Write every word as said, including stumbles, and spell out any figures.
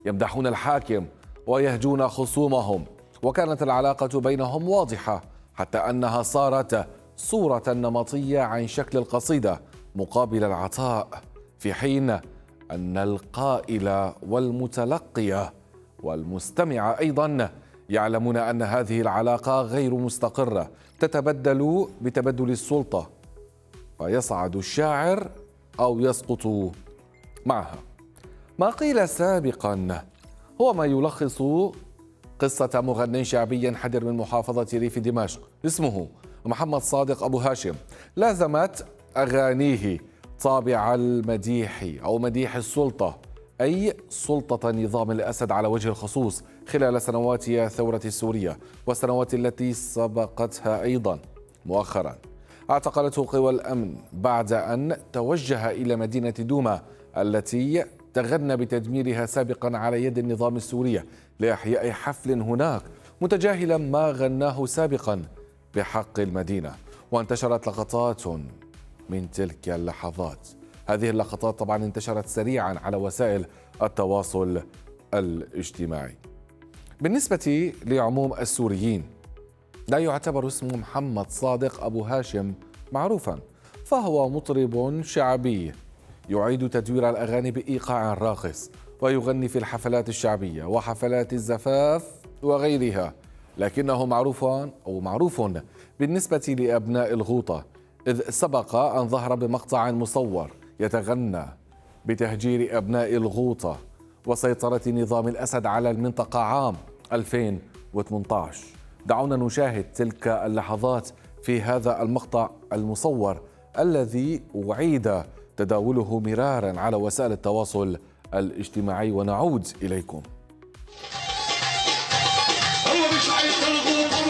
يمدحون الحاكم ويهجون خصومهم، وكانت العلاقة بينهم واضحة حتى أنها صارت صورة نمطية عن شكل القصيدة مقابل العطاء، في حين أن القائل والمتلقي والمستمع أيضا يعلمون أن هذه العلاقة غير مستقرة، تتبدل بتبدل السلطة، فيصعد الشاعر أو يسقط معها. ما قيل سابقا هو ما يلخص قصة مغني شعبي ينحدر من محافظة ريف دمشق اسمه محمد صادق أبو هاشم. لازمت أغانيه طابع المديح أو مديح السلطة، أي سلطة نظام الأسد على وجه الخصوص خلال سنوات الثورة السورية والسنوات التي سبقتها. أيضا مؤخرا اعتقلته قوى الأمن بعد أن توجه إلى مدينة دوما التي تغنى بتدميرها سابقا على يد النظام السوري لإحياء حفل هناك، متجاهلا ما غناه سابقا بحق المدينة. وانتشرت لقطات من تلك اللحظات. هذه اللقطات طبعا انتشرت سريعا على وسائل التواصل الاجتماعي. بالنسبة لعموم السوريين لا يعتبر اسم محمد صادق أبو هاشم معروفا، فهو مطرب شعبي يعيد تدوير الأغاني بإيقاع راقص ويغني في الحفلات الشعبية وحفلات الزفاف وغيرها، لكنه معروف أو معروف بالنسبة لأبناء الغوطة، إذ سبق أن ظهر بمقطع مصور يتغنى بتهجير أبناء الغوطة وسيطرة نظام الأسد على المنطقة عام ألفين وثمانية عشر. دعونا نشاهد تلك اللحظات في هذا المقطع المصور الذي أعيد تداوله مرارا على وسائل التواصل الاجتماعي ونعود إليكم. هو مش عايز الغوطة